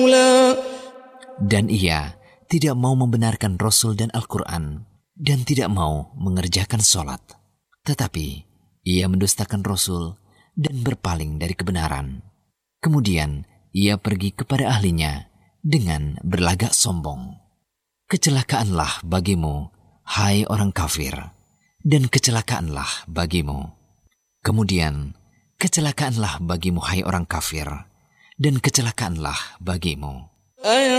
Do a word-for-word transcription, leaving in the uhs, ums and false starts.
Dan ia tidak mau membenarkan Rasul dan Al-Quran dan tidak mau mengerjakan sholat. Tetapi ia mendustakan Rasul dan berpaling dari kebenaran. Kemudian ia pergi kepada ahlinya dengan berlagak sombong. Kecelakaanlah bagimu, hai orang kafir, dan kecelakaanlah bagimu. Kemudian kecelakaanlah bagimu, hai orang kafir, dan kecelakaanlah bagimu.